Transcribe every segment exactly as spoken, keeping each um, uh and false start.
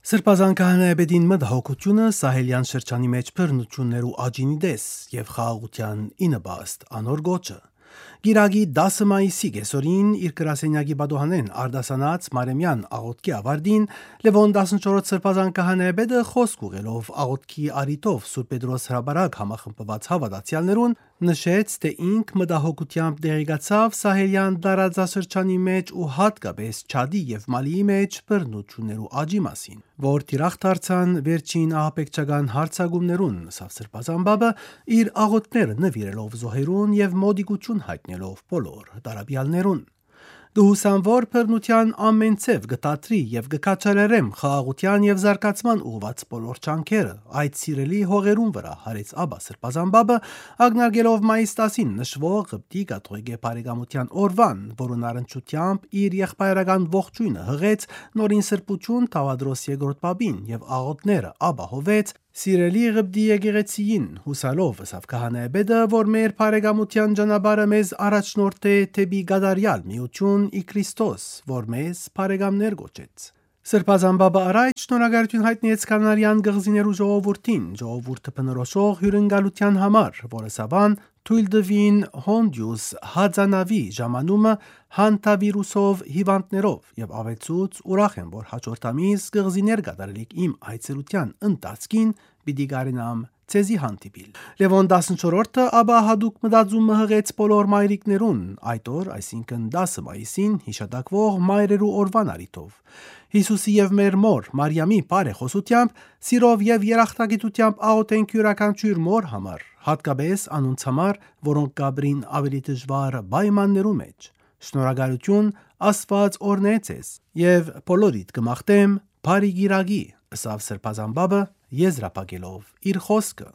Սրբազան քահանայապետին մտահոգությունը Սահելյան շրջանի մեջ բռնություններու աճինի դես եւ խաղաղության ինըբաստ անոր գոչը։ Գիրագի դասը մայիսի կեսօրին իր գրասենյակի բադոհանեն արդասանած Մարեմյան աղոտքի ավարտին Լևոն տասնչորրորդ սրբազան քահանայապետը խոսք ուղելով աղոտքի արիտով Սուրբ Պետրոս հրաբարակ համախմբված հավատացյալներուն նշեց, թե ինք մտահոգությամբ տեղեկացավ Սահելյան տարածաշրջանի մեջ ու հատկապես Չադի եւ Մալիի մեջ բռնություններու աճի մասին, որ թիրախ դարձան վերջին ահաբեկչական հարձակումներուն, սավ սրբազան բաբը իր աղոտները նվիրելով զոհերուն եւ մոդիկություն հայտնելով բոլոր տարաբյալներուն։ Դուհուսան որ բռնության ամեն ցև գտատրի եւ գկաչալերեմ խաղաղության եւ զարգացման ուղված բոլոր չանքերը այդ սիրելի հողերուն վրա հարեց Աբա սրբազան բաբը ագնարգելով մայիս տասին նշվող Ղպտի կաթողիկե բարեկամության օրվան, որոնց առնչությամբ իր եղբայրական ողջույնը հղեց նորին սրբություն Թավադրոս երկրորդ բաբին եւ աղոտները Աբա հովեց Սիրելի Ղպտի եկեղեցիին հուսալով ըսավ քահանայապետը, որ մեր բարեկամության ճանապարհը մեզ առաջնորդ է թեպի գադարյալ միություն ի Քրիստոս, որ մեզ բարեկամներ գոչեց։ Սրբազան բաբը առաջ շնորհակալություն հայտնեց կանարյան գղզիներու ժողովրդին, ժողովուրդը բնորոշող հյուրընկալության համար, որը սավան թույլ դվին հոնդյուս հadzանավի ժամանումը հանտավիրուսով հիվանդներով եւ ավեցուց ուրախ եմ, որ հաջորդ ամիս գղզիներ կատարելիք իմ այցելության ընթացքին պիտի գարենամ ցեզի հանդիպիլ։ Լևոն տասնչորրորդը ապա հadouk մտածումը հղեց բոլոր մայրիկներուն այդ օր, այսինքն դասը մայիսին հիշատակվող մայրերու օրվան արիթով։ Հիսուսի եւ մեր մոր Մարիամի բարեխոսությամբ սիրով եւ երախտագիտությամբ աղոթենք յուրաքանչյուր մոր համար, հատկապես անոնց համար, որոնք կաբրին ավելի դժվար պայմաններու մեջ։ Շնորհակալություն Աստված օրնեցես եւ բոլորիդ կմաղթեմ բարի գիրագի, ըսավ սրբազան բաբը եզրափակելով իր խոսքը։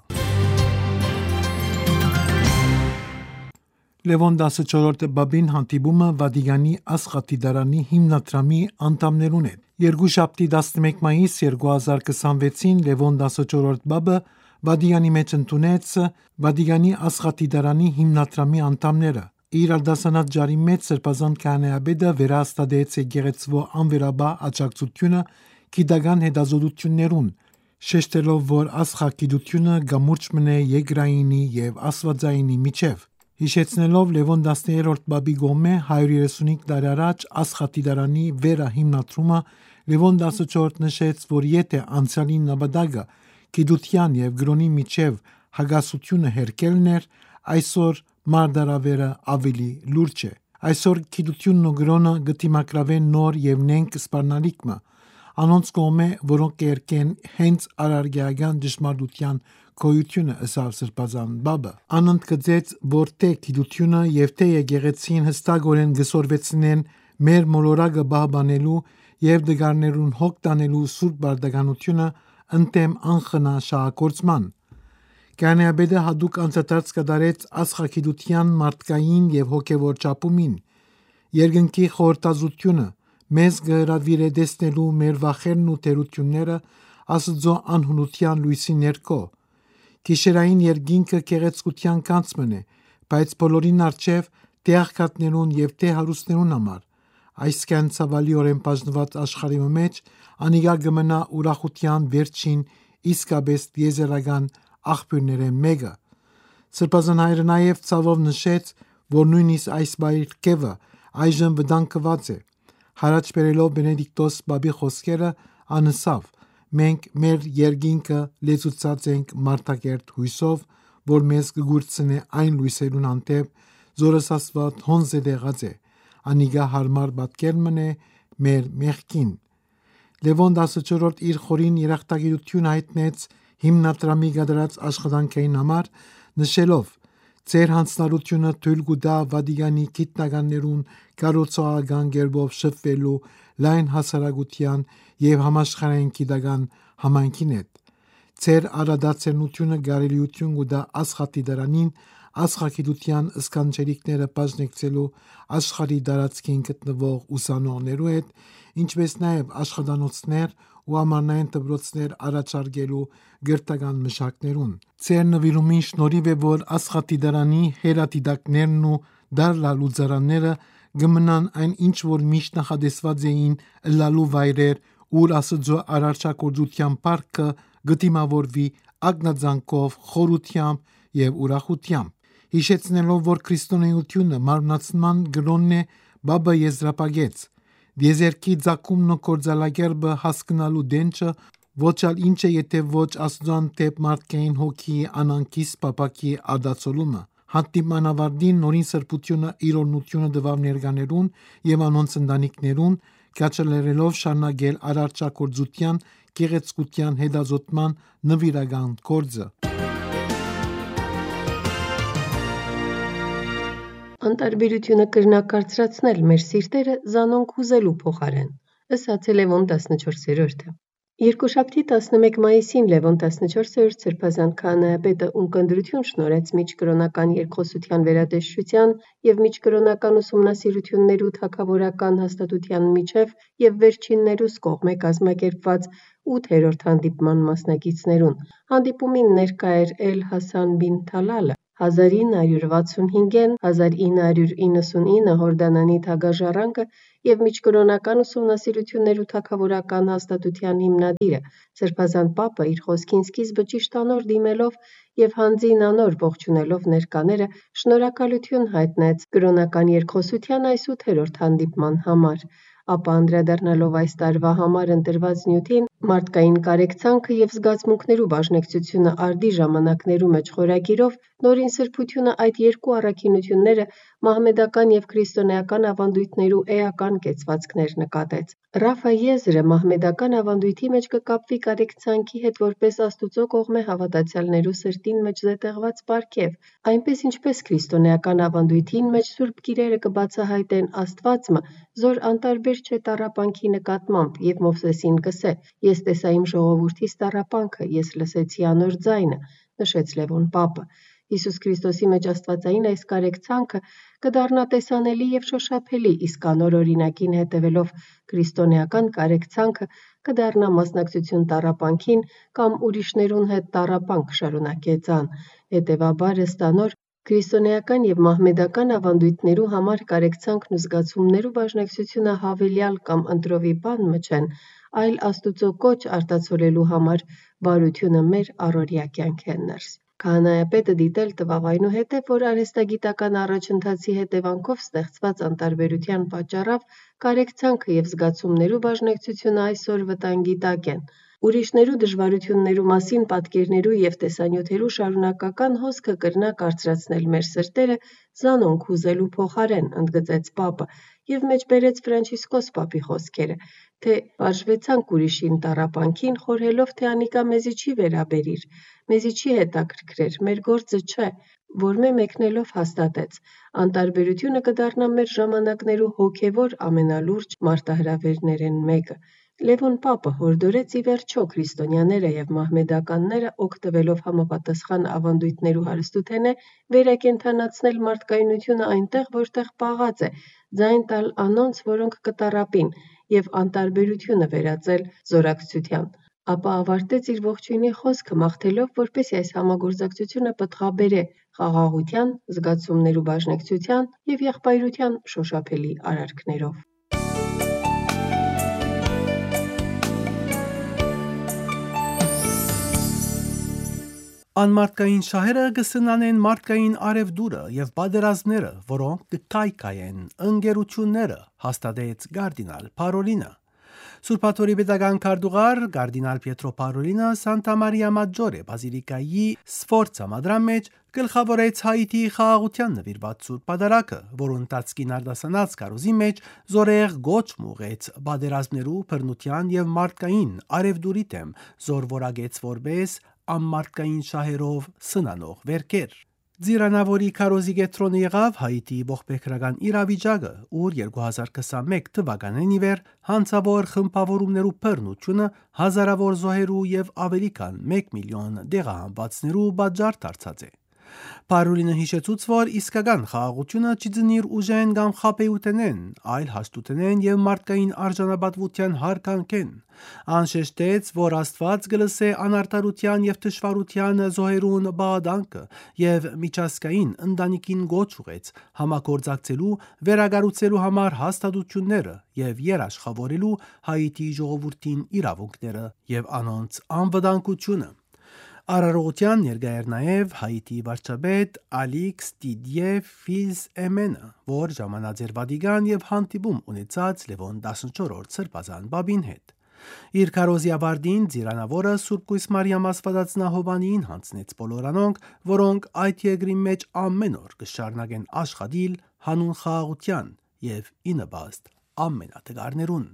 Լևոն տասնչորրորդը բաբին հանդիպումը Վատիկանի Աստղադիտարանի հիմնադրամի անդամներուն հետ։ Երկուշաբթի տասնմեկ մայիս երկու հազար քսանվեցին Լևոն տասնչորրորդ բաբը Վատիկանի մեջ ընդունեց Վատիկանի Աստղադիտարանի հիմնադրամի անդամները։ Իր արդասանած ջարի մեջ սրբազան քահանայապետը վերահաստատեց եկեղեցվո անվերաբար աջակցությունը գիտական հետազոտություններուն, շեշտելով, որ աստղագիտությունը գամուրջ մնե երկրայինի եւ աստվածայինի միջև։ Հիշեցնելով Լևոն տասներորդ բաբի գոմե հարյուր երեսունհինգ տարի առաջ Աստղադիտարանի վերահիմնադրումը, Լևոն տասնչորրորդը նշեց, որ եթե անցյալի նպատակը գիտության եւ գրոնի միջև հագասությունը հերկելն էր, այսօր մարդարավերը ավելի լուրջ է։ Այսօր գիտությունն ու գրոնը գտիմակրավեն նոր եւ նենք սպառնալիքմը, անոնց կողմէ, որոնք կերկեն հենց արարգիական դժմարտության գոյությունը ըսավ սրբազան բաբը։ Անոնց կծեց, որ թե գիտությունը եւ թե եկեղեցին հստակորեն գսորվեցնեն մեր մոլորակը բահբանելու եւ դգարներուն հոգ տանելու սուրբ բարդականությունը ընդեմ անխնա շահագործման։ Քահանայապետը հadouk անցատարած կատարեց աստղագիտության մարդկային եւ հոգեվոր ճապումին։ Երկնքի խորհրդազությունը մեզ գհրավիրե տեսնելու մեր վախերն ու թերությունները Աստծո անհունության լույսի ներքո։ Գիշերային երկինքը գեղեցկության կանցմն է, բայց բոլորին արչև թե աղքատներուն եւ թե հարուստներուն համար։ Այս կյանցավալիորեն բաժնված աշխարհի մեջ անիգա գմնա ուրախության վերջին իսկապես եզերական աղբյուրները մեկը։ Սրբազան հայրը նաև ցավով նշեց, որ նույնիսկ այս բայրկևը այժմ վտանգված է։ Հարաճ բերելով Բենեդիկտոս բաբի խոսքերը անսավ. մենք մեր երկինքը լեցուցած ենք մարդակերտ հույսով, որ մեզ կգուրցնե այն լույսերուն անտեպ, զորս Աստված հոնձ է դեղած է, անիգա հարմար պատկերմն է մեր մեղքին։ Լևոն տասնչորրորդ իր խորին երախտագիտություն հայտնեց հիմնադրամի գդրած աշխատանքային համար, նշելով. Ձեր հանձնարարությունը թույլ կտա Վատիկանի գիտնականներուն կառուցողական կերպով շփվելու լայն հասարակության եւ համաշխարհային գիտական համայնքին հետ։ Ձեր արադացենությունը գարելիություն կտա Աստղադիտարանին աստղագիտության սկանչելիքները բաժնեկցելու աշխարհի տարածքին գտնվող ուսանողներու հետ, ինչպես նաեւ աշխատանոցներ ու ամառնային դպրոցներ առաջարկելու գրթական մշակներուն։ Ձեր նվիրումին շնորհիվ է, որ Աստղադիտարանի հերադիտակներն ու դարլալուծարանները գմնան այն ինչ որ միշտ նախադեсված էին լալու վայրեր ուր Աստծո արարչագործության փառքը գտիմավորվի ագնաձանքով, խորությամբ եւ ուրախությամբ, հիշեցնելով, որ քրիստոնեությունը մարմնացման գրոնն է, Բաբը եզրափակեց. «Դիեզերքի ձակումն ու կործալագերբը հասկանալու դենչը ոչ ալ ինչ է, եթե ոչ Աստծո անտեպ մարդկային հոգիի անանկիս պապակի ադացոլումը»։ Հանդիպման ավարտին նորին սրբությունը իր օրհնությունը տվավ ներկաներուն եւ անոնց ընտանիքներուն, կաչալերելով շարունակել արարչագործության գեղեցկության հետազոտման նվիրական գործը։ Անտարբերությունը կրնակարծրացնել մեր սիրտերը զանոնք ուզելու փոխարեն, ըստ Լևոն տասնչորսերորդը։ Երկուշաբթի տասնմեկ մայիսին Լևոն տասնչորսերորդ սրբազան քահանայապետը ունկնդրություն շնորհեց միջկրոնական երկխոսության վերատեսչության եւ միջկրոնական ուսումնասիրություններու թագավորական հաստատության միջև եւ վերջիններուս կողմէ կազմակերպված ութերորդ հանդիպման մասնակիցներուն։ Հանդիպումին ներկա էր Էլ Հասան բին Թալալը, հազար ինը հարյուր վաթսունհինգին - հազար ինը հարյուր իննսունինը հորդանանի թագաժառանգը եւ միջկրոնական ուսումնասիրություններու թագավորական հաստատության հիմնադիրը։ Սրբազան պապը իր խոսքին սկիզբը ճիշտ անոր դիմելով եւ հանձին անոր ողջունելով ներկաները շնորհակալություն հայտնեց կրոնական երկխոսության այս ութերորդ հանդիպման համար, ապա անդրադառնալով այս տարվա համար ընտրված նյութին մարդկային կարեկցանքը եւ զգացմունքներու բաժնեկցությունը արդի ժամանակներու մեջ խորագիրով նորին սրբությունը այդ երկու առաքինությունները մահմեդական եւ քրիստոնեական ավանդույթներու էական կեցվածքներ նկատեց։ Ռաֆա Եզրը մահմեդական ավանդույթի մեջ կկապվի կարեկցանքի հետ որպես Աստուծո կողմէ հավատացյալներու սրտին մեջ զետեղված պարգև, այնպես ինչպես քրիստոնեական ավանդույթին մեջ սուրբ գիրերը կբացահայտեն Աստվածը, զոր անտարբեր չէ տառապանքի նկատմամբ, եւ Մովսեսին կսե. «Ես տեսա իմ ժողովուրդիս տառապանքը, ես լսեցի անոր ձայնը», նշեց Լևոն պապը։ Հիսուս Քրիստոսի մեջ աստվածային այս կարեկցանքը կդառնա տեսանելի եւ շոշափելի, իսկ անոր օրինակին հետևելով քրիստոնեական կարեկցանքը կդառնա մասնակցություն տառապանքին կամ ուրիշներուն հետ տառապանք, շարունակեց ան։ Հետևաբար ըստ անոր քրիստոնեական եւ մահմեդական ավանդույթներու համար կարեկցանքն ու զգացումներու բաժնեկցությունը հավելյալ կամ ընտրովի բան մը չեն, այլ Աստուծո կոչ արտացոլելու համար բարությունը մեր առօրյա կյանքեն ներս։ Քահանայապետը դիտել տվավ այնուհետև, որ արհեստագիտական առաջընթացի հետևանքով ստեղծված անտարբերության պատճառով կարեկցանքը եւ զգացումներու բաժնեկցությունը այսօր վտանգի տակ են։ Ուրիշներու դժվարություններու մասին պատկերներու եւ տեսանյութերու շարունակական հոսքը կրնա կարծրացնել մեր սրտերը զանոնք ուզելու փոխարեն, ընդգծեց պապը եւ մեջբերեց Ֆրանցիսկոս պապի խոսքերը, թե բաժվեցանք ուրիշին տառապանքին, խորհելով, թե անիկա մեզի չի վերաբերիր, մեզի չի հետաքրքրեր, մեր գործը չէ, որ մե մեկնելով հաստատեց. անտարբերությունը կդառնա մեր ժամանակներու հոգևոր ամենալուրջ մարտահրավերներեն մեկը։ Լևոն պապը հորդորեց ի վերջո քրիստոնյաները եւ մահմեդականները օգտվելով համապատասխան ավանդույթներու հարստութենէ վերակենդանացնել մարդկայնությունը այնտեղ, որտեղ պաղած է, ձայն տալ անոնց, որոնք կտառապին, եւ անտարբերությունը վերածել զորակցության։ Ապա ավարտեց իր ողջույնի խոսքը մաղթելով, որպեսզի այս համագործակցությունը պտղաբերե խաղաղության, զգացումներու բաժնեկցության եւ եղբայրության շոշափելի արարքներով։ Անմարդկային շահերը կսնանեն մարդկային արևդուրը եւ պատերազմները, որոնք կկայքայեն ընկերությունները, հաստատեց կարդինալ Փարոլինը։ Սուրբաթորի պետական քարտուղար կարդինալ Պիետրո Փարոլինը Սանտա Մարիա Մաջորե բազիլիկայի Սֆորցա մադրամ մեջ գլխավորեց Հայիթի խաղաղության նվիրված սուրբ պատարագը, որոնց տածկին արդասանած կարոզի մեջ զորեղ գոչ մուղեց պատերազմներու բռնության եւ մարդկային արևդուրի դեմ, զոր որագեց որպես անմարդկային շահերով սնանող վերքեր։ Ձիրանավորի քարոզի կետրոնը եղավ Հայիթի ողբերգական իրավիճակը, ուր երկու հազար քսանմեկ թվականին ի վեր հանցավոր խմբավորումներու բռնությունը հազարավոր զոհերու եւ ավելի քան մեկ միլիոն դեղահանվածներու պատճառ դարձած է։ Պարուլինը հիշեցուց, որ իսկական խաղաղությունը չի ձնիր ուժեն կամ խապեուտենեն, այլ հաշտուտենեն եւ մարդկային արժանապատվության հարկանքեն։ Անշեշտեց, որ Աստված գլսե անարտարության եւ թշվառության զոհերուն բաղադանքը եւ միջազգային ընտանիքին գոչ ուղեց համագործակցելու, վերագառուցելու համար հաստատությունները եւ երաշխավորելու Հայիթի ժողովրդին իրավունքները եւ անոնց անվտանգությունը։ Արարողության ներկա էր նաև Հայիթի վարչապետ Ալիքս Տիդիե Ֆիլզ-Էմենը, որ ժամանած էր Վատիկան եւ հանդիպում ունեցած Լևոն տասնչորրորդ սրբազան բաբին հետ։ Իր քարոզիաբարդին Ձիրանավորը Սուրբ Կույս Մարիամ Աստվածածնահովանին հանձնեց բոլոր անոնք, որոնք այդ երկրի մեջ ամեն օր կշարունակեն աշխատել հանուն խաղաղության եւ ի նպաստ ամենատգարներուն։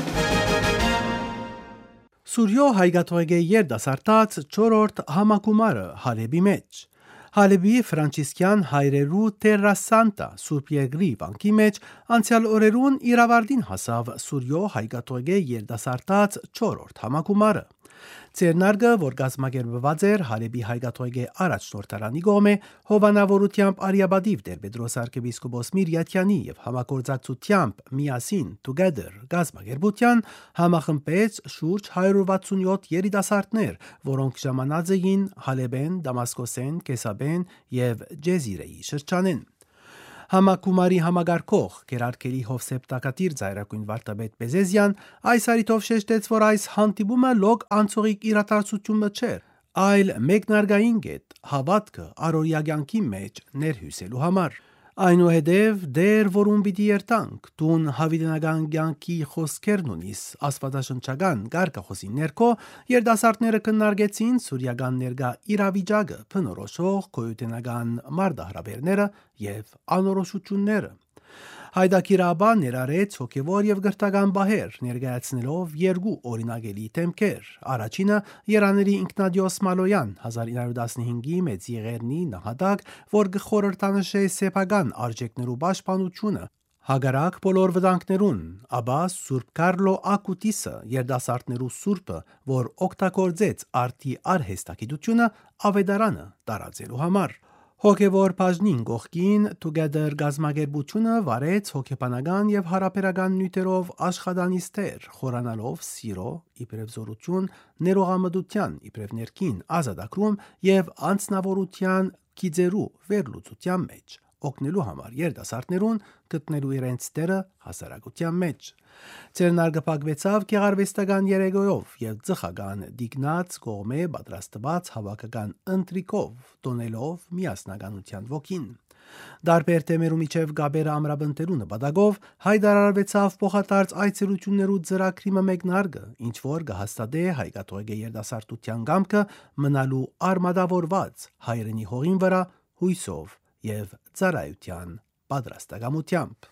Սուրյո հայկաթողիկե երդասարտած չորրորդ համակումարը Հալեբի մեջ։ Հալեբի ֆրանցիսկյան հայրերու Տերրա Սանտա Սուրբ Երկրի վանքի մեջ անցյալ օրերուն իրավարդին հասավ Սուրյո հայկաթողիկե երդասարտած չորրորդ համակումարը։ Ցերնարգը, որ գազմագերբված էր Հալեբի հայկաթողիկե առաջնորդարանի կողմէ, հովանավորությամբ Արիաբադիվ Տեր-Պետրոս arczepiskopos Միրյաթյանի եւ համագործակցությամբ միասին Together գազմագերբության համախմբեց շուրջ հարյուր վաթսունյոթ երիտասարդներ, որոնք ժամանած էին Հալեբեն, Դամասկոսեն, Կեսաբեն եւ Ջեզիրեի շրջանեն։ Համակումարի համագարկող Գերարքելի Հովսեփ Տակատիր Զայրակույն վարդապետ Բեզեզյան այս արիթով շեշտեց, որ այս հանդիպումը լոկ անցողիկ իրադարձությունը չէր, այլ մեկնարկային գետ հավատքը առօրյա կյանքի մեջ ներհյուսելու համար։ Այնուհետև դեր որում պիտի երտանք տուն հավիտենական կյանքի խոսքերն ունիս աստվածաշնչական գարկախոսի ներքո երդասարտները քննարկեցին սուրյական ներկա իրավիճակը, բնորոշող գոյութենական մարտահրավերները եւ անորոշությունները։ Հայդակիրաբա ներառեց հոգևոր եւ գրթական բահեր, ներկայացնելով երկու օրինակելի թեմքեր։ Առաջինը Երաների Ինքնադիոս Մալոյան հազար ինը հարյուր տասնհինգի մեծ եղերնի նահատակ, որ գխորհրդանշե սեփական արժեքներու պաշտպանությունը հագարակ բոլոր վտանգներուն, ապա Սուրբ Կարլո Ակուտիսը երդասարտներու սուրբը, որ օգտագործեց արտի արհեստագիտությունը ավետարանը տարածելու համար։ Հոգևոր բաժնին կողքին Together գազմագերբությունը վարեց հոգեբանական եւ հարաբերական նյութերով աշխատանիստեր, խորանալով սիրո, իբրև զորություն, ներողամտության, իբրև ներքին ազատագրում եւ անձնավորության գիծերու վերլուծության մեջ, օգնելու համար երդասարտներուն գտնելու իրենց տեղը հասարակության մեջ։ Ցերնարգը փակվեցավ գեղարվեստական երեգոյով եւ ծխական դիգնած կողմե պատրաստված հավաքական ընտրիկով, տոնելով միասնականության ոգին։ Դարբեր թեմերու միջև գաբերը ամրապնդելու նպատակով հայտարարվեցավ փոխադարձ այցելություններու ծրագրի մեկնարկը, ինչ որ կհաստատե հայկաթողիկե երդասարտության կամքը մնալու արմատավորված հայրենի հողին վրա հույսով եւ ծառայության պատրաստակամությամբ։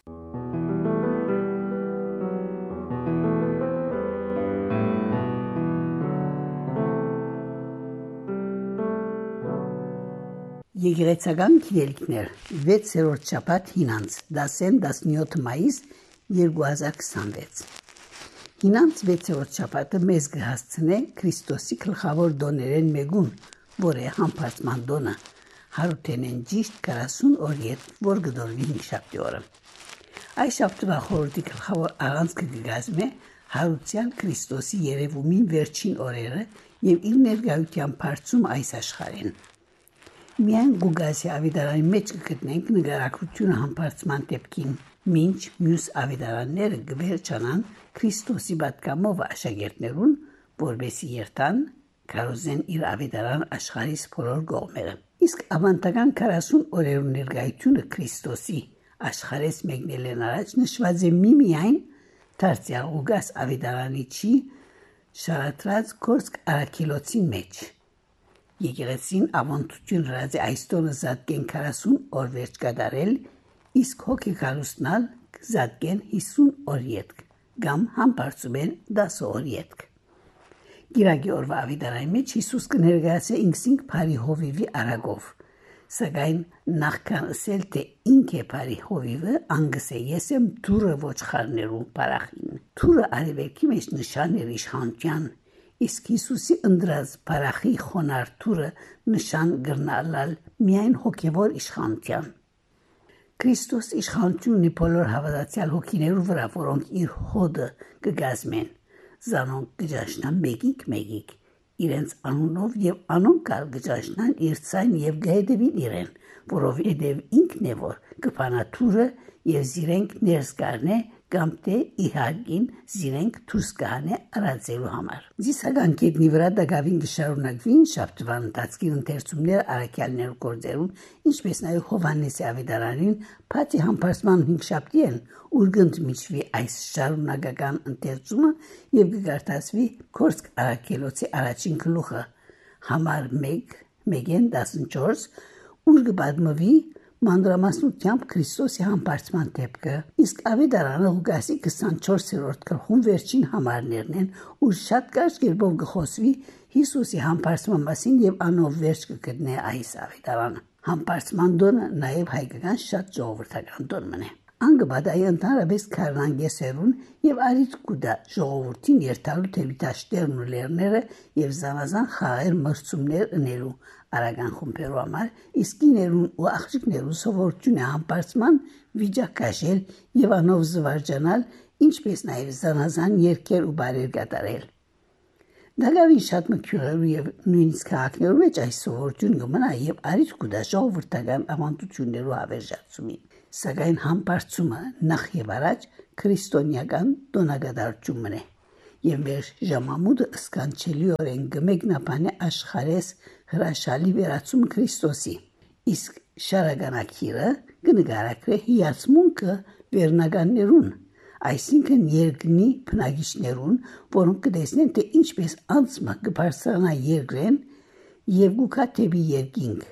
Եկեղեցական գիտելիքներ վեցերորդ շաբաթ հինանց դասեն տասնյոթ մայիս երկու հազար քսանվեց։ Հինանց վեցերորդ շաբաթը մեզ կհասցնե Քրիստոսի գլխավոր դոներեն մեկուն, որ է համբարձման դոնը, հարութենեն ճիշտ քառասուն օր ետ, որ գդորվի հինգշաբթի օրը։ Այս շաբթվա խորհրդի գլխավոր առանցքը կգազմե հարության Քրիստոսի երևումին վերջին օրերը եւ իր ներկայության բարձում այս աշխարհին։ Միայն Գուգասի ավետարանի մեջ կգտնենք նկարագրությունը համբարձման դեպքին, մինչ մյուս ավետարանները կվերջանան Քրիստոսի պատգամով աշակերտներուն, որովհետեւ երթան կարոզեն իր ավետարան աշխարհիս բոլոր կողմերը։ Իսկ ավանդական քառասուն օրերու ներկայությունը Քրիստոսի աշխարհես մեկնելեն առաջ նշված է միմիայն դարձյալ Գուգաս ավետարանի չի շարատրած Կորսկ արաքիլոցի մեջ։ Եկեղեցին ավանդություն հրած է այս տոնը զատկեն քառասուն օր վերջ կատարել, իսկ հոգեկալուսնալ զատկեն հիսուն օր ետք, կամ համբարձում են դասը օր ետք։ Գիրագի օրվա ավետարանի մեջ Հիսուս կներկայացե ինքսինք բարի հովիվի արագով, սակայն նախքան ասել, թե ինք է բարի հովիվը, անգս է ես եմ թուրը ոչխարներու բարախին։ Թուրը արևելքի մեջ նշան էր իշխանության, Իսկ Հիսուսի ընդրած բարախի խոնար թուրը նշան գրնալալ միայն հոգևոր իշխանության։ Քրիստոս իշխանություն ունի բոլոր հավատացյալ հոգիներու վրա, որոնք իր հոդը կգազմեն, զանոնք կճաշնան մեկիկ մեկիկ, իրենց անունով եւ անոնք կալ կճաշնան իր ցայն եւ գայդեվին իրեն, որովհետեւ ինքն է որ կփանա թուրը եւ զիրենք ներս կառնե կամ թե իհարկին զիրենք դուրս կհանե արածելու համար։ Զիսական կետնի վրա դակավին կշարունակվին շաբթվան ընթացքին ընթերցումները առաքյալներու գործերուն, ինչպես նաև Հովհաննեսի ավետարանին փաթի համբարձման հինգշաբթի են, ուր կընդմիջվի այս շարունակական ընթերցումը եւ կգարտացվի Քորսկ առաքելոցի առաջին գլուխը համար մեկ մեկեն տասնչորս, ուր կպատմվի մանրամասնությամբ Քրիստոսի համբարձման դեպքը, իսկ ավետարանը Ղուկասի քսանչորսերորդ գլխում վերջին համարներն են, ուր շատ կարճ կերպով կխոսվի Հիսուսի համբարձման մասին եւ անով վերջ կգտնե այս ավետարանը։ Համբարձման դոնը նաեւ հայկական շատ ժողովրդական դոն մնե։ Անգբադայի ընդհանրապես քարնանգեսերուն եւ արիտ կուդա ժողովրդին երթալու թևիտաշտերն ու լերները եւ զանազան խաղեր մրցումներ ընելու արագան խումբերու համար, իսկ իներուն ու աղջիկներու սովորություն է համբարձման վիճակաշել եւ անով զվարճանալ, ինչպես նաեւ զանազան երգեր ու բարեր կատարել։ Դակավին շատ մքյուրերու եւ նույնիսկ քաղաքներու մեջ այս սովորություն կմնա եւ արիտ կուդա ժողովրդական ավանդություններու հավերժացումին։ Սակայն համբարձումը նախ եւ առաջ քրիստոնեական տոնակատարությունն է եւ մեր ժամամուտը սկանչելիորեն կմեկնաբանե աշխարհես հրաշալի վերացում Քրիստոսի, իսկ շարագանակիրը կնկարագրե հիացմունքը վերնականներուն, այսինքն երկնի բնակիչներուն, որոնք կտեսնեն թե ինչպես անցմը կբարձրանա երկրեն եւ գուքա թեպի երկինք։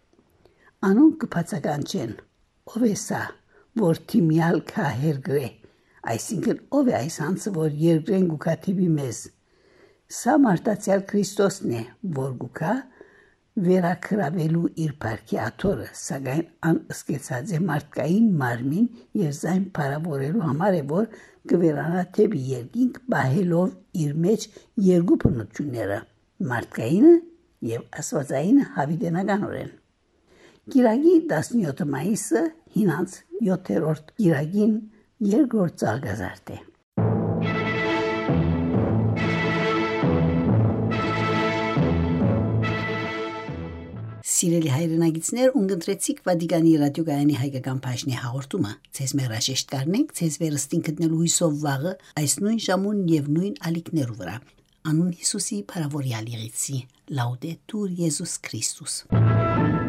Անոնք կբացականչեն. ով է սա, որ թիմյալ կա հերգրե, այսինքն ով է այս անձը, որ երկրեն գուքա թեպի մեզ։ Սա մարդացյալ Քրիստոսն է, որ գուքա վերակրավելու իր բարքի աթորը, սակայն անըսկեցած է մարդկային մարմին եւ զայն փարավորելու համար է, որ կվերանա թեպի երկինք բահելով իր մեջ երկու բնությունները, մարդկայինը եւ աստվածայինը հավիտենականորեն։ Կիրակի տասնյոթ մայիսը հինանց յոթերորդ կիրակին երկրորդ ծաղկազարդ է։ Սիրելի հայրենագիտներ, ունգընտրեցիք Վատիկանի ռադիոգայանի հայկական բաժնի հաղորդումը։ Ձեզ մերաշեշտ կառնենք, ձեզ վերստին գտնելու հույսով վաղը այս նույն ժամուն եւ նույն ալիքներու վրա։ Անուն Հիսուսի փարավորյալ եղեցի։ Լաուդետուր Եզուս Քրիստոս։